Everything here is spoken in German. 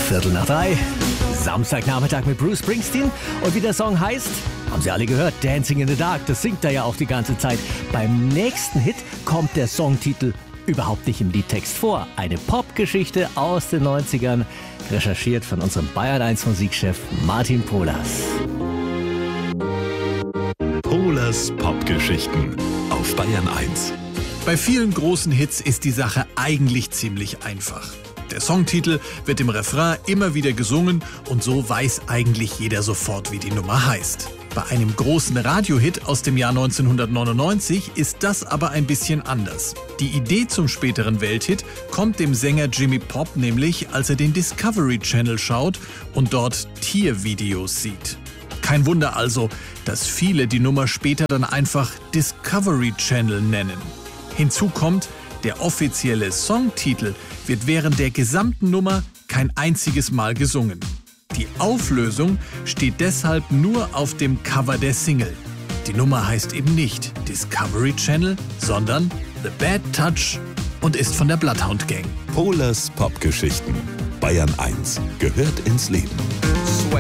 3:15. Samstagnachmittag mit Bruce Springsteen. Und wie der Song heißt, haben Sie alle gehört, Dancing in the Dark, das singt er ja auch die ganze Zeit. Beim nächsten Hit kommt der Songtitel überhaupt nicht im Liedtext vor. Eine Popgeschichte aus den 90ern, recherchiert von unserem Bayern 1 Musikchef Martin Polas. Polas Popgeschichten auf Bayern 1. Bei vielen großen Hits ist die Sache eigentlich ziemlich einfach. Der Songtitel wird im Refrain immer wieder gesungen und so weiß eigentlich jeder sofort, wie die Nummer heißt. Bei einem großen Radiohit aus dem Jahr 1999 ist das aber ein bisschen anders. Die Idee zum späteren Welthit kommt dem Sänger Jimmy Pop nämlich, als er den Discovery Channel schaut und dort Tiervideos sieht. Kein Wunder also, dass viele die Nummer später dann einfach Discovery Channel nennen. Hinzu kommt, der offizielle Songtitel wird während der gesamten Nummer kein einziges Mal gesungen. Die Auflösung steht deshalb nur auf dem Cover der Single. Die Nummer heißt eben nicht Discovery Channel, sondern The Bad Touch und ist von der Bloodhound Gang. Polas Popgeschichten. Bayern 1 gehört ins Leben.